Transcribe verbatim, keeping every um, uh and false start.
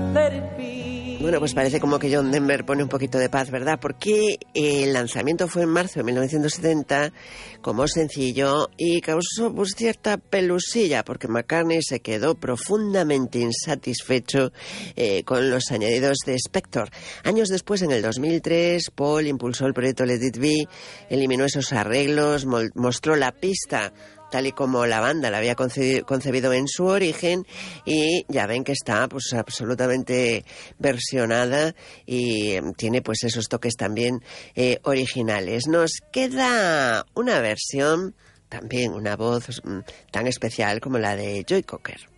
Bueno, pues parece como que John Denver pone un poquito de paz, ¿verdad? Porque el lanzamiento fue en marzo de mil novecientos setenta como sencillo y causó pues cierta pelusilla porque McCartney se quedó profundamente insatisfecho eh, con los añadidos de Spector. Años después, en el dos mil tres, Paul impulsó el proyecto Let It Be, eliminó esos arreglos, mo- mostró la pista tal y como la banda la había concebido, concebido en su origen, y ya ven que está pues absolutamente versionada y eh, tiene pues esos toques también eh, originales. Nos queda una versión, también una voz mm, tan especial como la de Joe Cocker.